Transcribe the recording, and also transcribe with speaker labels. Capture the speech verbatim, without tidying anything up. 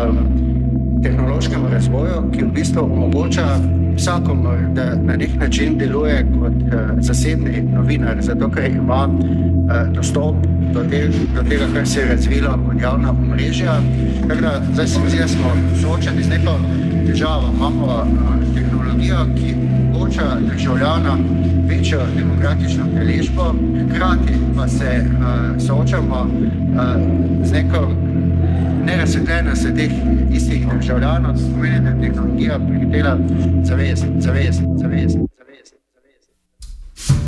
Speaker 1: um, tehnološkemu razvoju, ki v bistvu omogoča vsakomur, da na nek način deluje kot uh, zasebni novinar, zato ker ima uh, dostop do, te, do tega, kar se je razvilo kot javna omrežja. Tako da zdaj se mi zdi, da smo soočeni z neko težavo. Imamo uh, tehnologijo, ki omogoča državljana večjo demokratično udeležbo, hkrati pa se uh, soočamo uh, z neko nerazsvetljenost teh istih državljanov, s pomeni, da je tehnologija prihitela zavest, zavest, zavest.